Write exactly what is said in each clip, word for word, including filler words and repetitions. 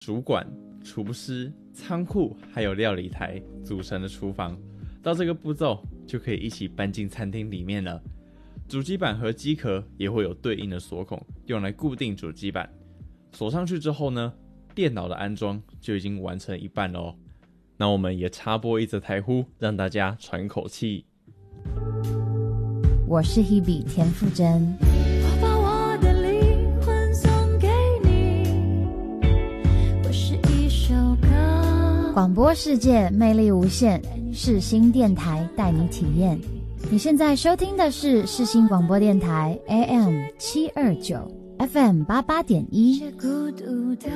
主管、厨师、仓库还有料理台组成的厨房。到这个步骤就可以一起搬进餐厅里面了。主机板和机壳也会有对应的锁孔，用来固定主机板。锁上去之后呢，电脑的安装就已经完成一半了哦。那我们也插播一则台呼，让大家喘口气。 我是 Hebe 田馥甄。 我把我的灵魂送给你，我是一首歌。 广播世界魅力无限，世新电台带你体验。你现在收听的是世新广播电台 A M 七二九 F M 八八点一。 孤独的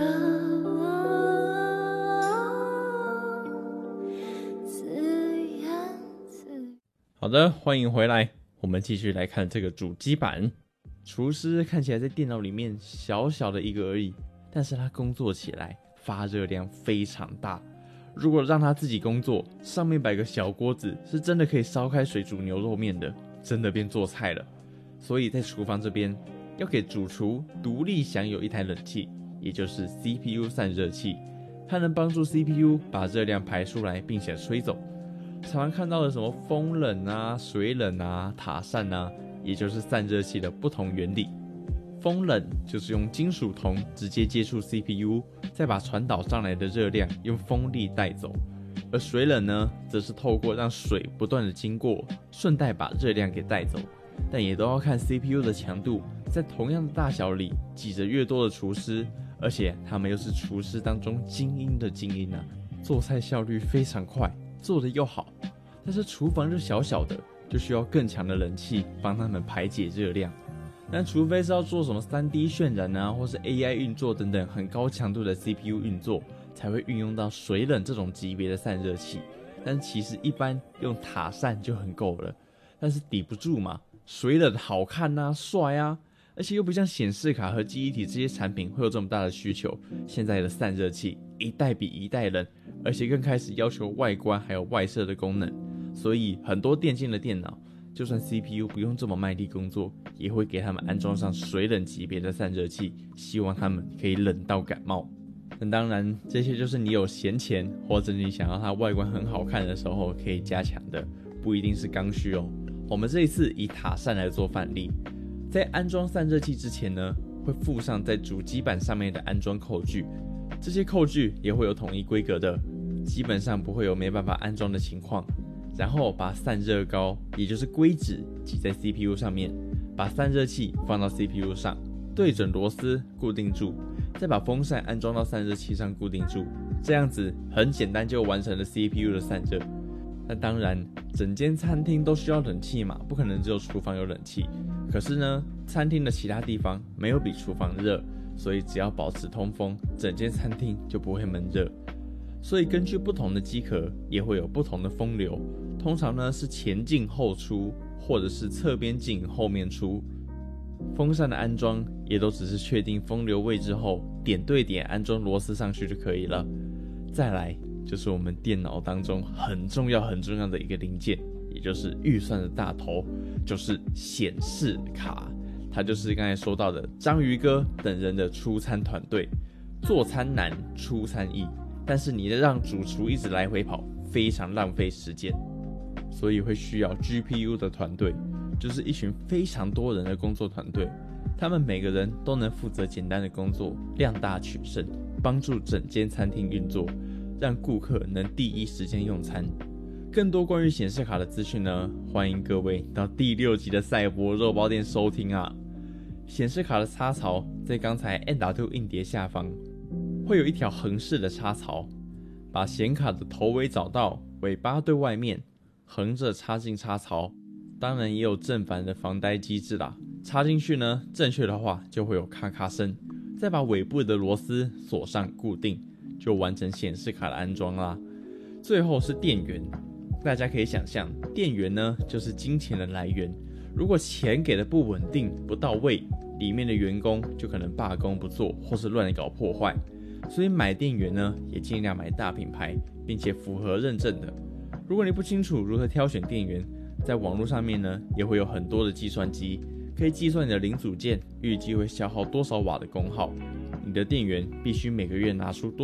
自言自语。 好的，欢迎回来。我们继续来看这个主机板。厨师看起来在电脑里面小小的一个而已，但是他工作起来发热量非常大。如果让他自己工作，上面摆个小锅子，是真的可以烧开水煮牛肉面的，真的变做菜了。所以在厨房这边，要给主厨独立享有一台冷气，也就是 C P U 散热器，它能帮助 C P U 把热量排出来，并且吹走。常常看到的什么风冷啊、水冷啊、塔扇啊，也就是散热器的不同原理。风冷就是用金属铜直接接触 C P U， 再把传导上来的热量用风力带走；而水冷呢，则是透过让水不断的经过，顺带把热量给带走。但也都要看 C P U 的强度，在同样的大小里挤着越多的厨师，而且他们又是厨师当中精英的精英啊，做菜效率非常快。做的又好，但是厨房就小小的，就需要更强的冷气帮他们排解热量。但除非是要做什么 三 D 渲染啊，或是 A I 运作等等很高强度的 C P U 运作，才会运用到水冷这种级别的散热器。但其实一般用塔扇就很够了，但是抵不住嘛，水冷好看啊，帅啊，而且又不像显示卡和记忆体这些产品会有这么大的需求。现在的散热器一代比一代冷，而且更开始要求外观还有外设的功能，所以很多电竞的电脑，就算 C P U 不用这么卖力工作，也会给他们安装上水冷级别的散热器，希望他们可以冷到感冒。那当然，这些就是你有闲钱，或者你想要它外观很好看的时候可以加强的，不一定是刚需哦。我们这一次以塔扇来做范例，在安装散热器之前呢，会附上在主机板上面的安装扣具。这些扣具也会有统一规格的，基本上不会有没办法安装的情况。然后把散热膏，也就是硅脂挤在 C P U 上面，把散热器放到 C P U 上，对准螺丝固定住，再把风扇安装到散热器上固定住，这样子很简单就完成了 C P U 的散热。那当然，整间餐厅都需要冷气嘛，不可能只有厨房有冷气。可是呢，餐厅的其他地方没有比厨房热，所以只要保持通风，整间餐厅就不会闷热。所以根据不同的机壳，也会有不同的风流。通常呢是前进后出，或者是侧边进后面出。风扇的安装也都只是确定风流位之后，点对点安装螺丝上去就可以了。再来就是我们电脑当中很重要很重要的一个零件，也就是预算的大头，就是显示卡。它就是刚才说到的章鱼哥等人的出餐团队，做餐难，出餐易，但是你让主厨一直来回跑，非常浪费时间，所以会需要 G P U 的团队，就是一群非常多人的工作团队，他们每个人都能负责简单的工作，量大取胜，帮助整间餐厅运作，让顾客能第一时间用餐。更多关于显示卡的资讯呢，欢迎各位到第六集的赛博肉包店收听啊。显示卡的插槽在刚才 M dot 二 硬碟下方会有一条横式的插槽，把显卡的头尾找到，尾巴对外面，横着插进插槽。当然也有正反的防呆机制啦，插进去呢，正确的话就会有咔咔声，再把尾部的螺丝锁上固定，就完成显示卡的安装啦。最后是电源，大家可以想象，电源呢就是金钱的来源，如果钱给的不稳定不到位，里面的员工就可能罢工不做，或是乱搞破坏。所以买电源呢，也尽量买大品牌，并且符合认证的。如果你不清楚如何挑选电源，在网络上面呢，也会有很多的计算机，可以计算你的零组件预计会消耗多少瓦的功耗。你的店员必须每个月拿出多